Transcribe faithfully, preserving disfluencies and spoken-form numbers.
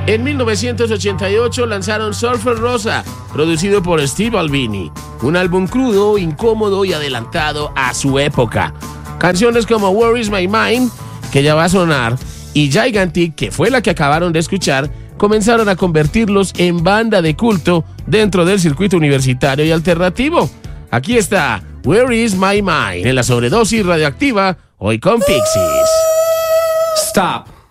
En mil novecientos ochenta y ocho lanzaron Surfer Rosa, producido por Steve Albini, un álbum crudo, incómodo y adelantado a su época. Canciones como Where Is My Mind, que ya va a sonar, y Gigantic, que fue la que acabaron de escuchar, comenzaron a convertirlos en banda de culto dentro del circuito universitario y alternativo. Aquí está Where Is My Mind en la sobredosis radioactiva, hoy con Pixies. Stop.